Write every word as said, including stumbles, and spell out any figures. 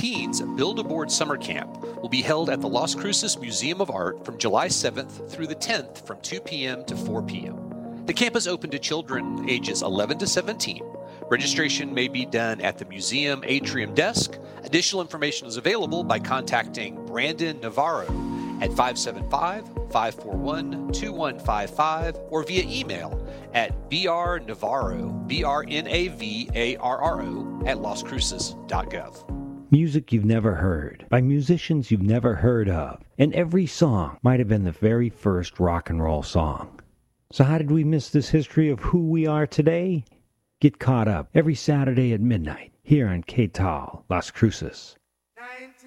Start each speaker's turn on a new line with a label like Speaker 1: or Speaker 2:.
Speaker 1: Teens Build-A-Board Summer Camp will be held at the Las Cruces Museum of Art from July seventh through the tenth from two p.m. to four p.m. The camp is open to children ages eleven to seventeen. Registration may be done at the museum atrium desk. Additional information is available by contacting Brandon Navarro at five seven five, five four one, two one five five or via email at brnavarro, B R N A V A R R O, at las cruces dot gov.
Speaker 2: Music you've never heard, by musicians you've never heard of, and every song might have been the very first rock and roll song. So how did we miss this history of who we are today? Get caught up every Saturday at midnight here on K T A L Las Cruces.